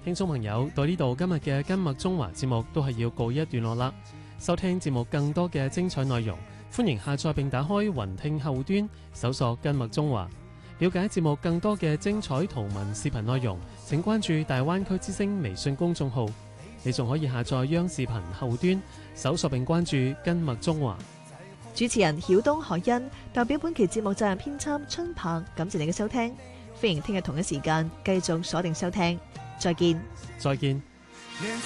聽眾朋友，到呢度今日嘅今麥中華節目都係要告一段落啦。收聽節目更多嘅精彩內容，歡迎下載並打開雲聽後端，搜索今麥中華。了解節目更多嘅精彩圖文視頻內容，請關注大灣區之聲微信公眾號。你仲可以下載央視頻後端，搜索並關注今麥中華。 主持人曉東海欣代表本期節目責任編輯春鵬，感謝你嘅收聽。歡迎聽日同一時間繼續鎖定收聽，再見。 再見。